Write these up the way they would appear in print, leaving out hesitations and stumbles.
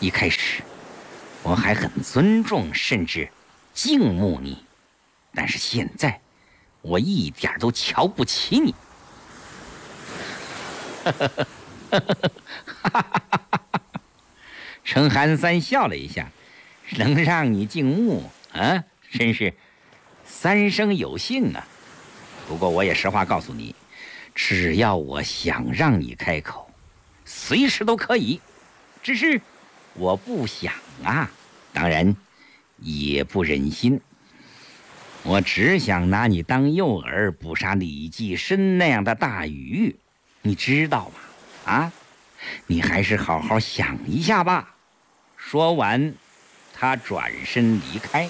一开始我还很尊重甚至敬慕你，但是现在我一点都瞧不起你。程寒三笑了一下，能让你敬慕啊，真是三生有幸啊。不过我也实话告诉你，只要我想让你开口，随时都可以，只是我不想啊，当然也不忍心。我只想拿你当诱饵，捕杀李济深那样的大鱼，你知道吗？啊，你还是好好想一下吧。说完，他转身离开。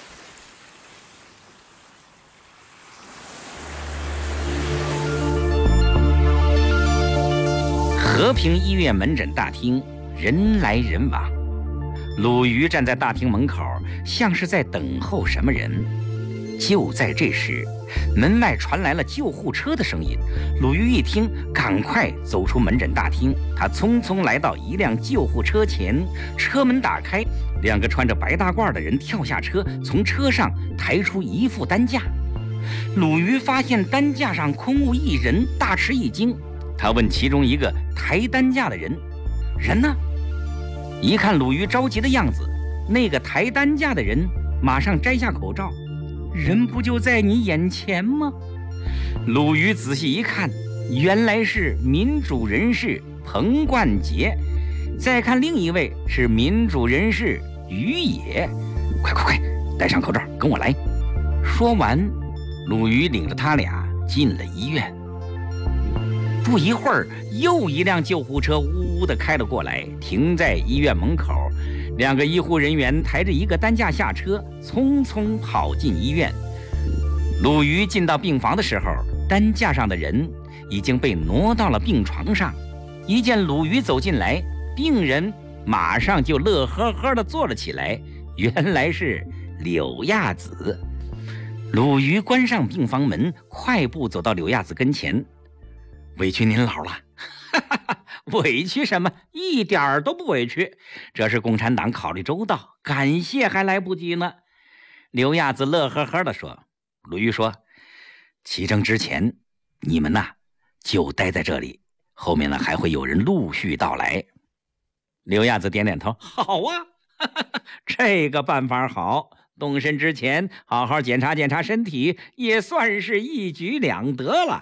和平医院门诊大厅人来人往，鲁豫站在大厅门口，像是在等候什么人。就在这时，门外传来了救护车的声音。鲁豫一听，赶快走出门诊大厅。他匆匆来到一辆救护车前，车门打开，两个穿着白大褂的人跳下车，从车上抬出一副担架。鲁豫发现担架上空无一人，大吃一惊。他问其中一个抬担架的人：“人呢？”一看鲁豫着急的样子，那个抬担架的人马上摘下口罩：“人不就在你眼前吗？”鲁豫仔细一看，原来是民主人士彭冠杰。再看另一位是民主人士于野。快，戴上口罩，跟我来。说完，鲁豫领着他俩进了医院。不一会儿，又一辆救护车呜呜地开了过来，停在医院门口。两个医护人员抬着一个担架下车，匆匆跑进医院。鲁豫进到病房的时候，担架上的人已经被挪到了病床上。一见鲁豫走进来，病人马上就乐呵呵地坐了起来，原来是柳亚子。鲁豫关上病房门，快步走到柳亚子跟前：“委屈您老了。”委屈什么？一点儿都不委屈，这是共产党考虑周到，感谢还来不及呢。刘亚子乐呵呵地说。鲁豫说：“起征之前，你们就待在这里，后面还会有人陆续到来。”刘亚子点点头：“好啊，这个办法好，动身之前好好检查检查身体，也算是一举两得了。”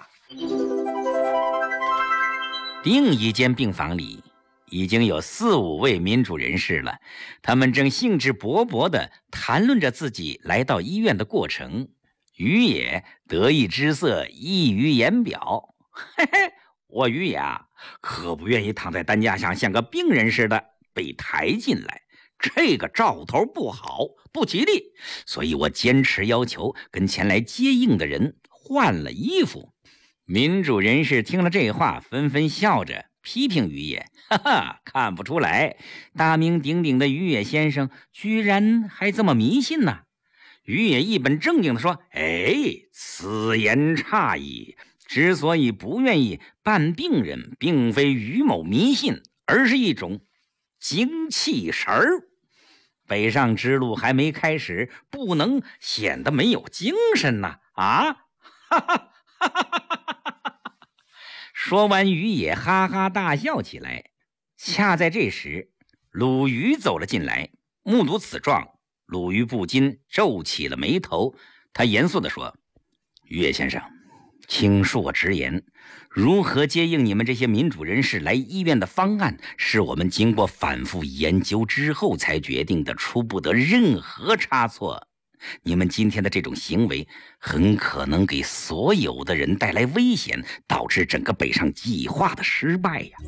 另一间病房里已经有4、5位民主人士了，他们正兴致勃勃地谈论着自己来到医院的过程。于野得意之色溢于言表：“嘿嘿，我于野可不愿意躺在担架上像个病人似的被抬进来，这个兆头不好，不吉利，所以我坚持要求跟前来接应的人换了衣服。”民主人士听了这话，纷纷笑着批评于野：“哈哈，看不出来，大名鼎鼎的于野先生居然还这么迷信呢。”于野一本正经地说：“此言差矣。之所以不愿意办病人，并非于某迷信，而是一种精气神儿。北上之路还没开始，不能显得没有精神呐！哈哈哈哈！”说完，于野哈哈大笑起来。恰在这时，鲁豫走了进来，目睹此状，鲁豫不禁皱起了眉头。他严肃地说：“于野先生，请恕我直言，如何接应你们这些民主人士来医院的方案，是我们经过反复研究之后才决定的，出不得任何差错。你们今天的这种行为很可能给所有的人带来危险，导致整个北上计划的失败呀。”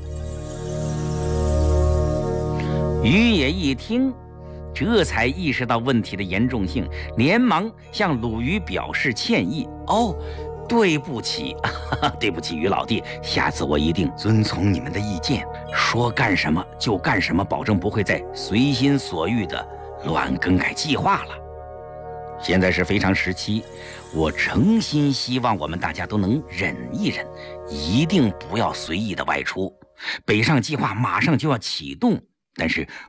于野一听，这才意识到问题的严重性，连忙向鲁豫表示歉意：“对不起，对不起，于老弟，下次我一定遵从你们的意见，说干什么就干什么，保证不会再随心所欲的乱更改计划了。现在是非常时期，我诚心希望我们大家都能忍一忍，一定不要随意的外出。北上计划马上就要启动，但是